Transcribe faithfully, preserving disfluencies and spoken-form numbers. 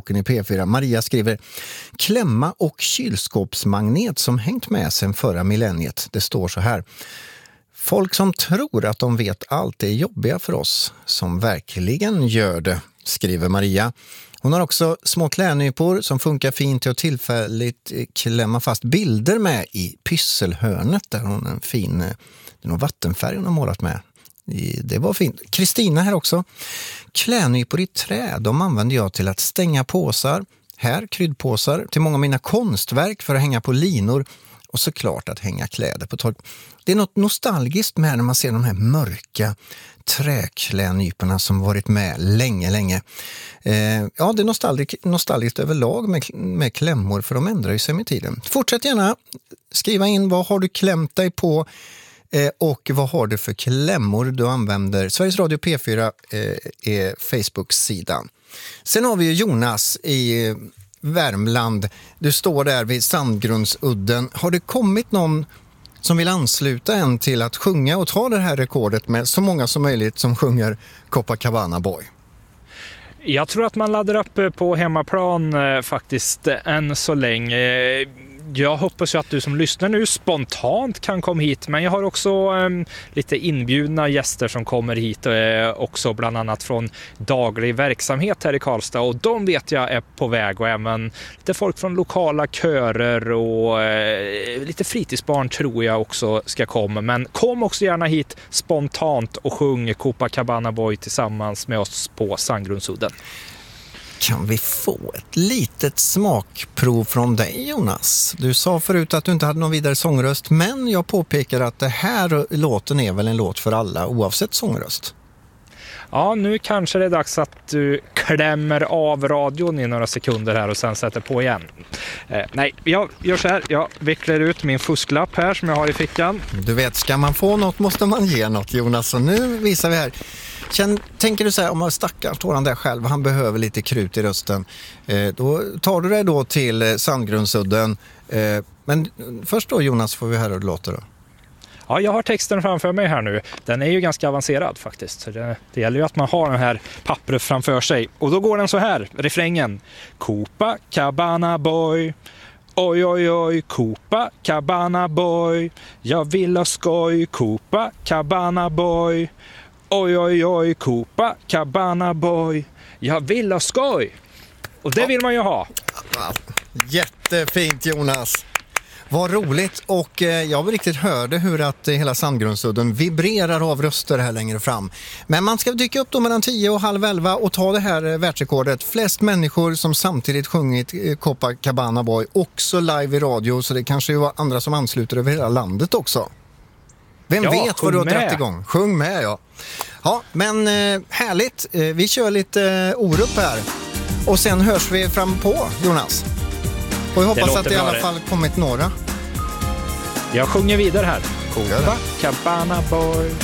boken i P fyra. Maria skriver: klämma och kylskåpsmagnet som hängt med sedan förra millenniet. Det står så här: folk som tror att de vet allt är jobbiga för oss som verkligen gör det, skriver Maria. Hon har också små klädnypor som funkar fint till att tillfälligt klämma fast bilder med i pysselhörnet. Där hon en fin, det är någon vattenfärg hon har målat med. Det var fint. Kristina här också. Klädnypor i trä, de använder jag till att stänga påsar. Här kryddpåsar till många av mina konstverk för att hänga på linor. Och såklart att hänga kläder på tork. Det är något nostalgiskt med när man ser de här mörka träklädnyporna som varit med länge, länge. Eh, ja, det är nostalgiskt, nostalgiskt överlag med, med klämmor, för de ändrar ju sig med tiden. Fortsätt gärna skriva in vad har du klämt dig på eh, och vad har du för klämmor du använder. Sveriges Radio P fyra eh, är Facebook-sidan. Sen har vi ju Jonas i Värmland. Du står där vid Sandgrundsudden. Har det kommit någon som vill ansluta en till att sjunga och ta det här rekordet med så många som möjligt som sjunger Copacabana Boy? Jag tror att man laddar upp på hemmaplan eh, faktiskt än så länge. Jag hoppas ju att du som lyssnar nu spontant kan komma hit, men jag har också eh, lite inbjudna gäster som kommer hit eh, också, bland annat från daglig verksamhet här i Karlstad, och de vet jag är på väg, och även lite folk från lokala körer och eh, lite fritidsbarn tror jag också ska komma. Men kom också gärna hit spontant och sjung Copacabana Boy tillsammans med oss på Sandgrundsudden. Kan vi få ett litet smakprov från dig, Jonas? Du sa förut att du inte hade någon vidare sångröst, men jag påpekar att det här låten är väl en låt för alla oavsett sångröst. Ja, nu kanske det är dags att du klämmer av radion i några sekunder här och sen sätter på igen. Eh, nej, jag gör så här. Jag vecklar ut min fusklapp här som jag har i fickan. Du vet, ska man få något måste man ge något, Jonas. Så nu visar vi här. Känn, tänker du så här, om man stackar står han där själv, han behöver lite krut i rösten. Eh, då tar du dig då till eh, Sandgrundsudden. Eh, men först då, Jonas, får vi höra hur det låter då. Ja, jag har texten framför mig här nu. Den är ju ganska avancerad faktiskt. Så det, det gäller ju att man har den här pappret framför sig. Och då går den så här, refrängen. Copacabana Boy. Oj, oj, oj, Copacabana Boy. Jag vill ha skoj, Copacabana Boy. Oj, oj, oj, Copacabana Boy. Jag vill ha skoj. Och det vill man ju ha. Jättefint, Jonas. Vad roligt, och eh, jag riktigt hörde hur att eh, hela Sandgrundsudden vibrerar av röster här längre fram. Men man ska dyka upp då mellan tio och halv elva och ta det här eh, världsrekordet. Flest människor som samtidigt sjungit eh, Copacabana Boy, också live i radio, så det kanske ju var andra som ansluter över hela landet också. Vem ja, vet vad du har dragit med. igång? Sjung med, ja. Ja, men eh, härligt. Eh, vi kör lite eh, orupp här. Och sen hörs vi fram på, Jonas. Och jag hoppas det att det i alla fall kommit några. Jag sjunger vidare här. Copacabana Boy.